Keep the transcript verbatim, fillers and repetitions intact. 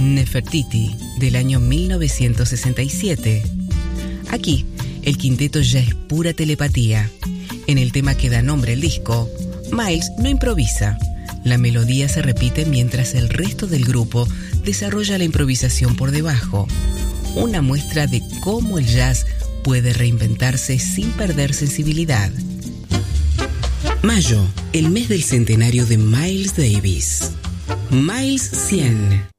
Nefertiti, del año mil novecientos sesenta y siete. Aquí, el quinteto ya es pura telepatía. En el tema que da nombre al disco, Miles no improvisa. La melodía se repite mientras el resto del grupo desarrolla la improvisación por debajo. Una muestra de cómo el jazz puede reinventarse sin perder sensibilidad. Mayo, el mes del centenario de Miles Davis. Miles cien.